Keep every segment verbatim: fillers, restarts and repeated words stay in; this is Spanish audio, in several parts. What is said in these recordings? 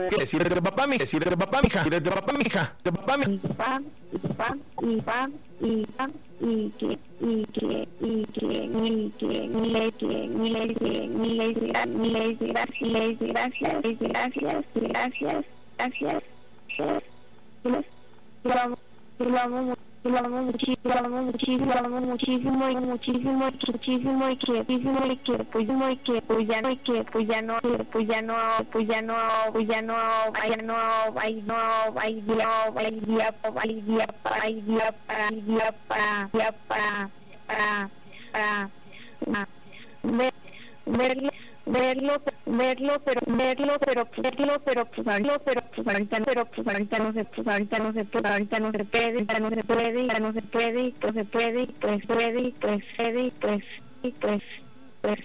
¿Qué decirle de papá, mi? Decirle de papá, mija. Decirle de papá, mija. De papá, mi. Y papá, y papá, y papá, y papá, y que, y que, y que, ni que, ni le que, ni le que, ni le que, ni le que, gracias, gracias, gracias, gracias, gracias, gracias. Lo amo, lo amo, lo amo muchísimo, lo amo muchísimo, lo amo muchísimo y muchísimo y muchísimo y que muchísimo y que pues no y que pues ya no y que pues ya no pues ya no pues ya no pues ya no ya no ay no ay día ay día ay día ay día para día para día para para para verlo verlo verlo pero verlo pero verlo pero pues verlo pero pues ahorita pero pues ahorita no se pues ahorita no se pues ahorita no se puede ya no se puede ya no se puede y pues se puede y pues puede y pues puede y pues y pues pues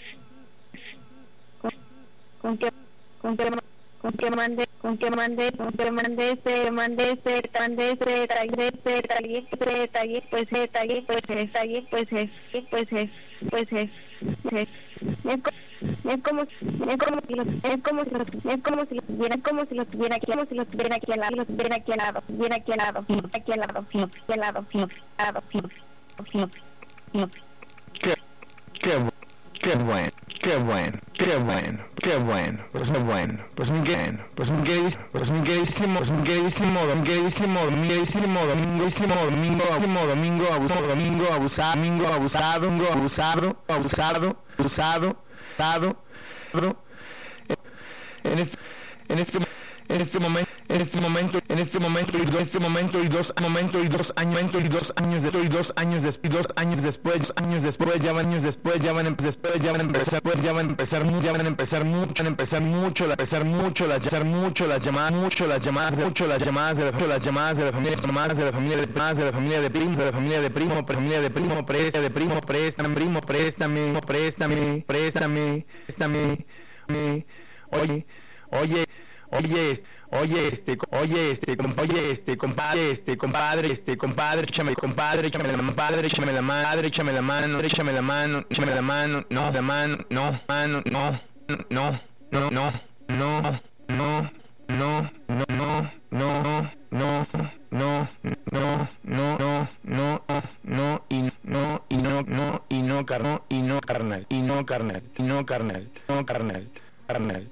con que con que con que mande con que mande con que mande se mande se mande se trae se trae se trae pues se trae pues se trae pues es pues es pues es es es como es como si lo es como si lo es como si lo tuviera como si lo tuviera aquí como si lo tuviera aquí al lado lo tuviera aquí al lado tuviera aquí al lado aquí al lado aquí al lado aquí al lado qué qué qué bueno qué bueno qué bueno qué bueno pues muy bueno pues muy bien pues muy gay pues muy gaysimo pues muy gaysimo gaysimo gaysimo domingo domingo domingo domingo abusado domingo abusado domingo abusado abusado abusado abusado abusado en este en este en este momento en este momento en este momento y dos este momento y dos momento y dos años y dos años de y dos años después dos años después dos años después ya van años después ya van después ya van a empezar pues ya van a empezar ya van a empezar mucho van a empezar mucho a empezar mucho las empezar mucho las llamadas mucho las llamadas mucho las llamadas de las llamadas de la familia llamadas de la familia de más de la familia de primos de la familia de primo familia de primo presta de primo préstame primo préstame préstame préstame préstame oye oye Oye, este, oye, este, oye, este, oye, este, compadre, este, compadre, este, compadre, échame, compadre, échame la mano, padre, échame la madre, échame la mano, échame la mano, échame la mano, no, la mano, no, mano, no, no, no, no, no, no, no, no, no, no, no, no, no, no, no, no, no, y no, y no, no, y no, carnal, y no, carnal, y no, carnal, y no, carnal, no, carnal, carnal.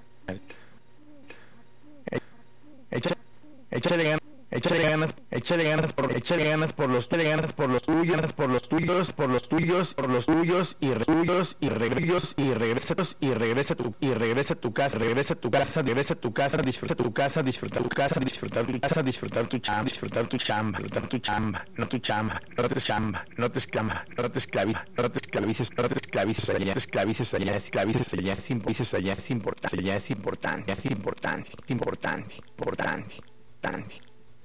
Échale, échale ganas, échale ganas, échale ganas por, échale ganas por los, échale ganas por los tuyos, por los tuyos, por los tuyos, por los tuyos y tuyos y regresos y regresa y regresa tu y regresa a tu casa, regresa a tu casa, regresa a tu casa, disfruta tu casa, disfrutar tu casa, disfrutar tu casa, disfrutar tu chamba, disfrutar tu chamba, disfrutar tu chamba, no tu chamba, no te chamba, no te esclama, no te esclavices, no te esclavices, no te esclavices allá, te esclavices allá, esclavices allá, es importante, allá es importante, allá es importante, es importante, importante, importante, importante.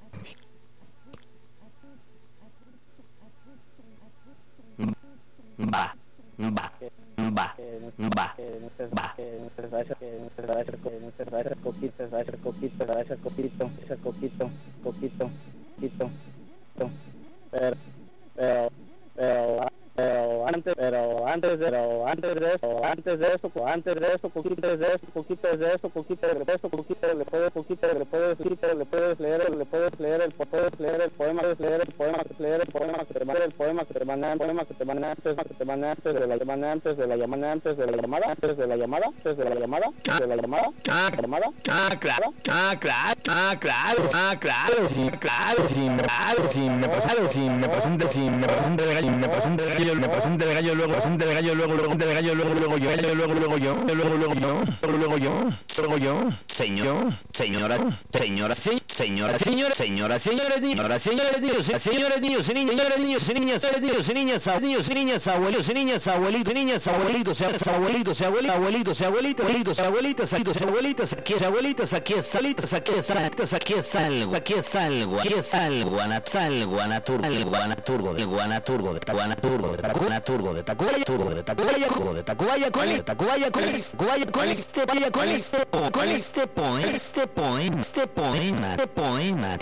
Va, va, va, va, va. Pero, pero, pero, pero antes, pero antes de, pero antes de eso, antes de eso, antes de eso, poquito de eso, poquito de eso, poquito de eso, poquito le puedes, poquito le puedes, poquito le puedes leer, le puedes leer el, puedes leer el poema, puedes leer el poema, puedes leer el poema que te manda, el poema que te manda, el poema que te manda antes, que te manda antes de la llamada, antes de la llamada, antes de la llamada, antes de la llamada, antes de la llamada, de la llamada, ah, llamada, ah, claro, ah, claro, ah, claro, ah, claro, sí, claro, sí, claro, sí, me presento, sí, me presento, sí, me presento de gallo, me presento de gallo, me presento de gallo, luego presento de gallo, luego, luego de gallo, luego, luego yo, luego, luego yo, luego, luego yo, luego yo, luego yo, señor, señora, señora, sí, señora, señora, señora, señora, señora, señora, Dios, señores, niños, niñas, señores, niños, niñas, niños, niñas, niños, niñas, abuelos, niñas, abuelitos, niñas, abuelitos, abuelitos, abuelitos, abuelitos, abuelitos, abuelitos, abuelitas, abuelitas, aquí es abuelitas, aquí es salitas, aquí es salitas, aquí es algo, aquí es algo, aquí es algo, guanatal, guanaturgo, el guanaturgo, el guanaturgo, de guanaturgo, de guanaturgo, de Tacubaya, turgo de Tacubaya, turgo de Tacubaya, con este, Tacubaya, con este, Tacubaya, con este, con este, con este, con este poema, este poema, este poema.